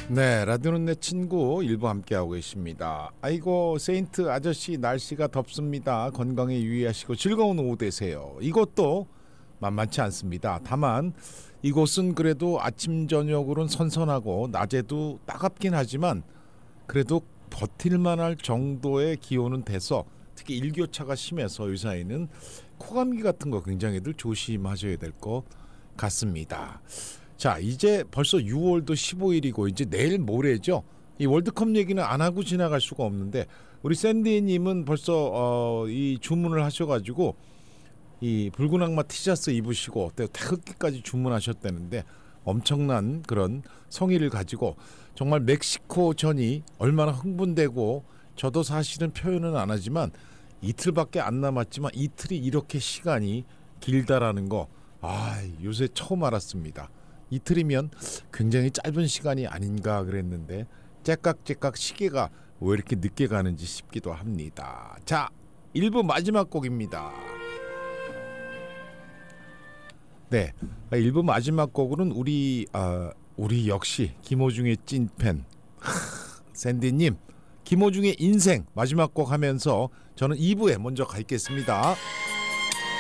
네, 라디오는 내 친구 일부 함께하고 계십니다. 아이고 세인트 아저씨 날씨가 덥습니다. 건강에 유의하시고 즐거운 오후 되세요. 이것도 만만치 않습니다. 다만 이곳은 그래도 아침 저녁으로는 선선하고 낮에도 따갑긴 하지만 그래도 버틸만할 정도의 기온은 돼서 특히 일교차가 심해서 이 사이는 코감기 같은 거 굉장히들 조심하셔야 될 것 같습니다. 자, 이제 벌써 6월도 15일이고 이제 내일 모레죠. 이 월드컵 얘기는 안 하고 지나갈 수가 없는데 우리 샌디님은 벌써 이 주문을 하셔가지고 이 붉은 악마 티셔츠 입으시고 태극기까지 주문하셨다는데 엄청난 그런 성의를 가지고 정말 멕시코전이 얼마나 흥분되고 저도 사실은 표현은 안 하지만 이틀밖에 안 남았지만 이틀이 이렇게 시간이 길다라는 거 요새 처음 알았습니다. 이틀이면 굉장히 짧은 시간이 아닌가 그랬는데 째깍째깍 시계가 왜 이렇게 늦게 가는지 싶기도 합니다. 자, 1부 마지막 곡입니다. 네, 1부 마지막 곡으로는 우리 역시 김호중의 찐팬 샌디님 김호중의 인생 마지막 곡 하면서 저는 2부에 먼저 가 있겠습니다.